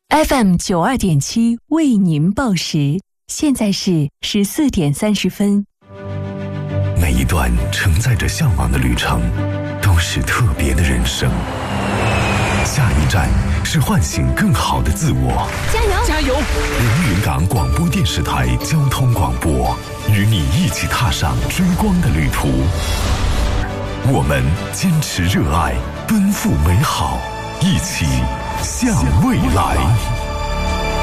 FM92.7为您报时，现在是14点30分。 每一段承载着向往的旅程，都是特别的人生。下一站是唤醒更好的自我。 加油！ 加油！ 连云港广播电视台交通广播，与你一起踏上追光的旅途。我们坚持热爱，奔赴美好，一起向未来。